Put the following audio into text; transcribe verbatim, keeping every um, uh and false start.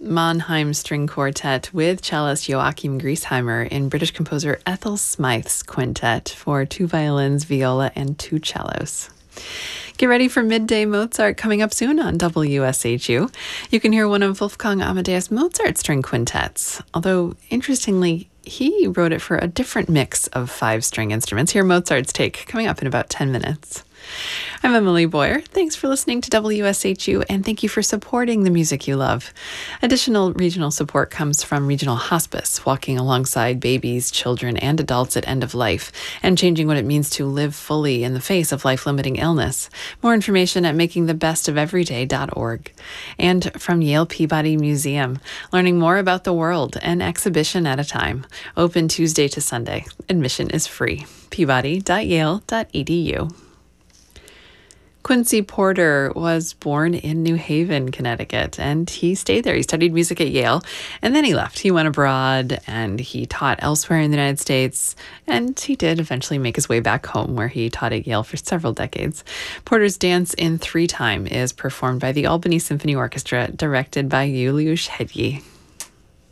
Mannheim String Quartet with cellist Joachim Griesheimer in British composer Ethel Smythe's quintet for two violins, viola, and two cellos. Get ready for Midday Mozart coming up soon on W S H U. You can hear one of Wolfgang Amadeus Mozart's string quintets, although interestingly, he wrote it for a different mix of five string instruments. Hear Mozart's take coming up in about ten minutes. I'm Emily Boyer. Thanks for listening to W S H U, and thank you for supporting the music you love. Additional regional support comes from Regional Hospice, walking alongside babies, children, and adults at end of life, and changing what it means to live fully in the face of life-limiting illness. More information at making the best of everyday dot org. And from Yale Peabody Museum, learning more about the world, an exhibition at a time. Open Tuesday to Sunday. Admission is free. peabody dot yale dot e d u. Quincy Porter was born in New Haven, Connecticut, and he stayed there. He studied music at Yale, and then he left. He went abroad, and he taught elsewhere in the United States, and he did eventually make his way back home, where he taught at Yale for several decades. Porter's Dance in Three Time is performed by the Albany Symphony Orchestra, directed by Juliusz Hedyi.